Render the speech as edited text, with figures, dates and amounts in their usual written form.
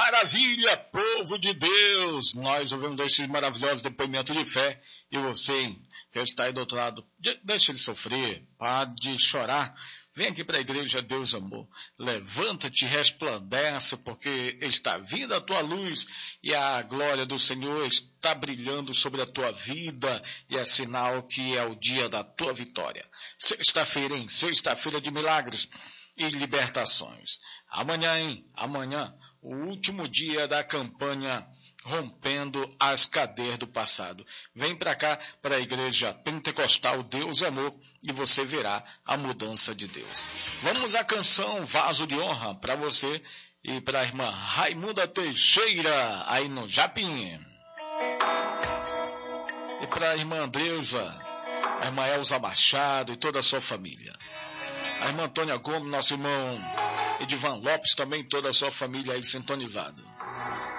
maravilha, povo de Deus! Nós ouvimos esse maravilhoso depoimento de fé. E você, hein, que está aí do outro lado, deixa ele sofrer, pare de chorar. Vem aqui para a igreja Deus Amor. Levanta-te, resplandece, porque está vindo a tua luz e a glória do Senhor está brilhando sobre a tua vida e é sinal que é o dia da tua vitória. Sexta-feira, hein? Sexta-feira de milagres e libertações. Amanhã, hein? Amanhã, o último dia da campanha Rompendo as Cadeias do Passado. Vem para cá, para a Igreja Pentecostal Deus Amor, e você verá a mudança de Deus. Vamos à canção Vaso de Honra para você e para a irmã Raimunda Teixeira, aí no Japim. E para a irmã Andresa, a irmã Elza Machado e toda a sua família. A irmã Antônia Gomes, nosso irmão Edivan Lopes, também toda a sua família aí sintonizada.